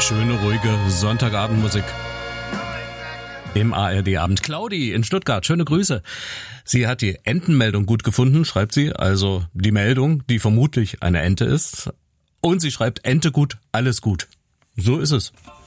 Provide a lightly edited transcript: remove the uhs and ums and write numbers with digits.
Schöne, ruhige Sonntagabendmusik im ARD-Abend. Claudi in Stuttgart, schöne Grüße. Sie hat die Entenmeldung gut gefunden, schreibt sie, also die Meldung, die vermutlich eine Ente ist. Und sie schreibt, Ente gut, alles gut. So ist es.